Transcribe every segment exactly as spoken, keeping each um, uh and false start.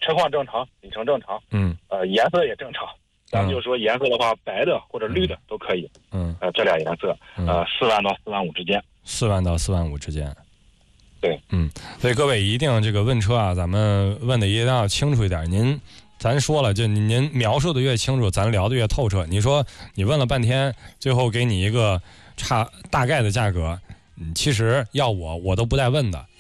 车况正常，里程正常， 嗯， 呃，颜色也正常。咱们就说颜色的话，白的或者绿的都可以。 嗯， 呃，这俩颜色，呃，四万到四万五之间。 四万到四万五之间。 对， 嗯，所以各位一定这个问车啊，咱们问的一定要清楚一点。您，咱说了，就您描述的越清楚，咱聊的越透彻。你说你问了半天，最后给你一个差大概的价格，嗯，其实要我我都不带问的。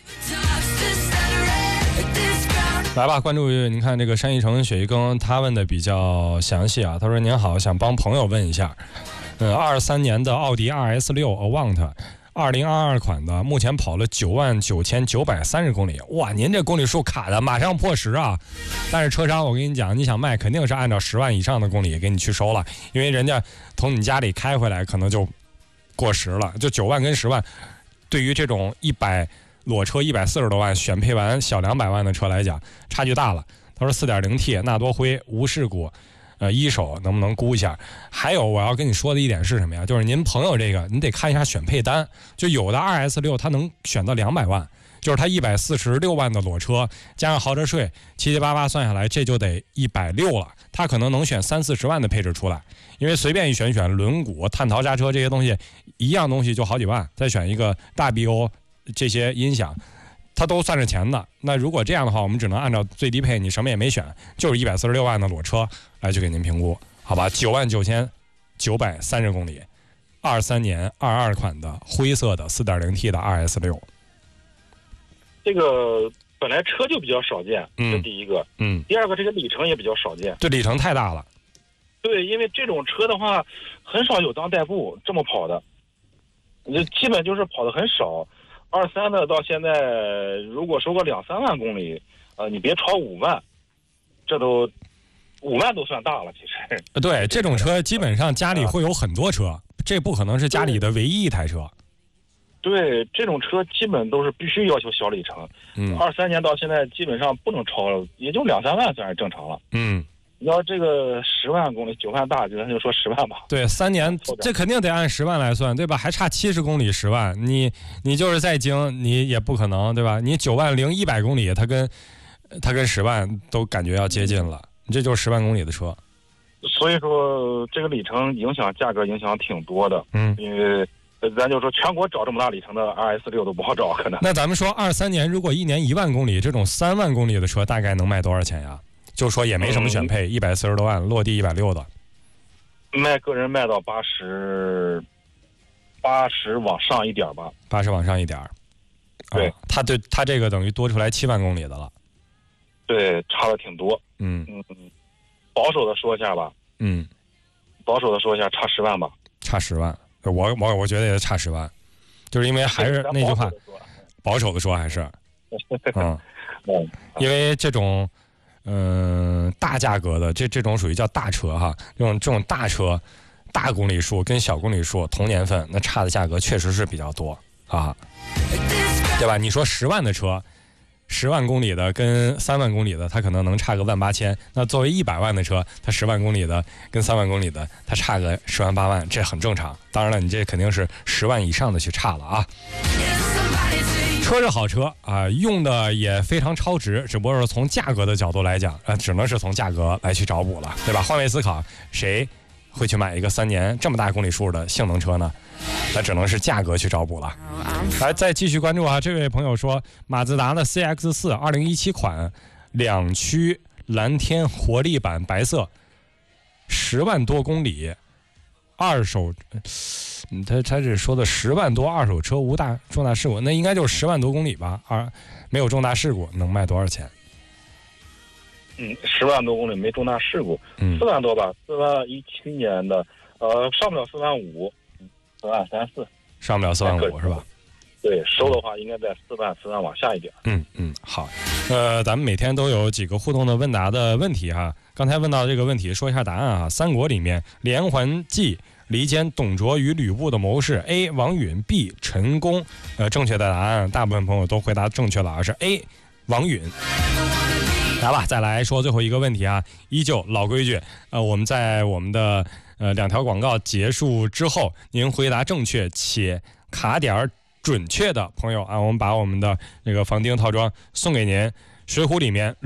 来吧，关注您看这个山一城雪一更，他问的比较详细啊。他说：“您好，想帮朋友问一下，呃，二三年的奥迪 R S 六 Avant， 二零二二款的，目前跑了九万九千九百三十公里，哇，您这公里数卡的马上破十啊！但是车商，我跟你讲，你想卖肯定是按照十万以上的公里给你去收了，因为人家从你家里开回来可能就过十了，就九万跟十万，对于这种一百。”裸车一百四十多万，选配完小两百万的车来讲，差距大了。他说 四点零 T 纳多辉无事故，呃，一手能不能估一下？还有我要跟你说的一点是什么呀？就是您朋友这个，你得看一下选配单。就有的 R S 六 它能选到两百万，就是它一百四十六万的裸车加上豪车税，七七八八算下来，这就得一百六了。它可能能选三四十万的配置出来，因为随便一选选轮毂、碳陶刹车这些东西，一样东西就好几万，再选一个大 B O。这些音响它都算是钱的。那如果这样的话，我们只能按照最低配，你什么也没选，就是一百四十六万的裸车来去给您评估，好吧？九万九千九百三十公里，二三年二二款的灰色的 四点零 T 的 R S 六。 这个本来车就比较少见，这、嗯、第一个， 嗯， 第二个这个里程也比较少见， 这里程太大了。 对，因为这种车的话，很少有当代步这么跑的，你基本就是跑的很少。二三的到现在，如果收个两三万公里，呃，你别超五万，这都五万都算大了。其实， 对，这种车基本上家里会有很多车，啊、这不可能是家里的唯一一台车。 对，这种车基本都是必须要求小里程。嗯，二三年到现在基本上不能超了，也就两三万算是正常了。 嗯。 你要这个十万公里，九万大，咱就说十万吧。 对，三年这肯定得按十万来算，对吧？还差七十公里十万，你你就是再精，你也不可能，对吧？你九万零一百公里，它跟它跟十万都感觉要接近了，你这就是十万公里的车。 所以说，这个里程影响价格影响挺多的。 嗯， 因为咱就说全国找这么大里程的 R S 六都不好找，可能。 那咱们说二三年如果一年一万公里，这种三万公里的车大概能卖多少钱呀？就说也没什么选配，一百四十多万，落地一百六的， 卖个人卖到八十，八十往上一点吧， 八十往上一点。 对， 他对他这个等于多出来七万公里的了， 对，差的挺多。 嗯嗯，保守的说一下吧， 嗯， 保守的说一下，差十万吧， 差十万，我我我觉得也差十万，就是因为还是那句话，保守的说还是，嗯，嗯，因为这种。嗯、呃，大价格的这这种属于叫大车哈，这种这种大车，大公里数跟小公里数同年份，那差的价格确实是比较多啊，对吧？你说十万的车，十万公里的跟三万公里的，它可能能差个万八千。那作为一百万的车，它十万公里的跟三万公里的，它差个十万八万，这很正常。当然了，你这肯定是十万以上的去差了啊。车是好车啊，用的也非常超值，只不过是从价格的角度来讲，呃，只能是从价格来去找补了，对吧？换位思考，谁会去买一个三年这么大公里数的性能车呢？那只能是价格去找补了。来，再继续关注啊，这位朋友说，马自达的 C X 四 二零一七款两驱蓝天活力版白色，十万多公里，二手。嗯，他他是说的十万多二手车无大重大事故，那应该就是十万多公里吧？二没有重大事故，能卖多少钱？ 嗯，十万多公里没重大事故， 嗯， 四万多吧？四万一七年的，呃，上不了四万五，四万三四， 上不了四万五是吧？ 对，收的话应该在四万四万往下一点。 嗯嗯，好，呃，咱们每天都有几个互动的问答的问题哈。刚才问到这个问题，说一下答案啊。三国里面连环计。离间董卓与吕布的谋士 A 王允 B 陈宫，呃，正确的答案大部分朋友都回答正确了，而是 A 王允。来吧，再来说最后一个问题啊，依旧老规矩，呃，我们在我们的呃两条广告结束之后，您回答正确且卡点准确的朋友啊，我们把我们的那个房钉套装送给您。水浒里面